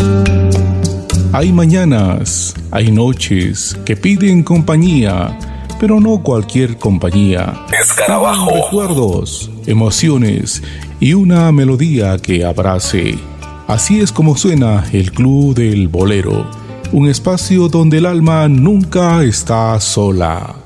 Hay mañanas, hay noches que piden compañía, pero no cualquier compañía. Escarabajo. Recuerdos, emociones y una melodía que abrace. Así es como suena el Club del Bolero, un espacio donde el alma nunca está sola.